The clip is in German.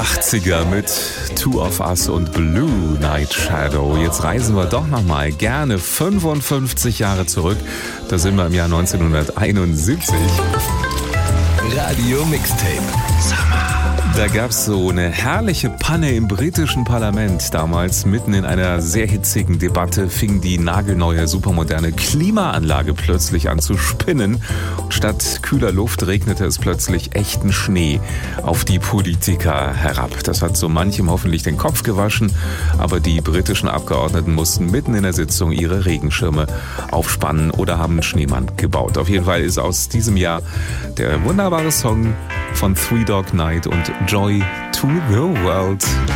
80er mit Two of Us und Blue Night Shadow. Jetzt reisen wir doch nochmal gerne 55 Jahre zurück. Da sind wir im Jahr 1971. Radio Mixtape. Da gab es so eine herrliche Panne im britischen Parlament. Damals, mitten in einer sehr hitzigen Debatte, fing die nagelneue, supermoderne Klimaanlage plötzlich an zu spinnen. Und statt kühler Luft regnete es plötzlich echten Schnee auf die Politiker herab. Das hat so manchem hoffentlich den Kopf gewaschen. Aber die britischen Abgeordneten mussten mitten in der Sitzung ihre Regenschirme aufspannen oder haben einen Schneemann gebaut. Auf jeden Fall ist aus diesem Jahr der wunderbare Song von Three Dog Night und Joy to the World.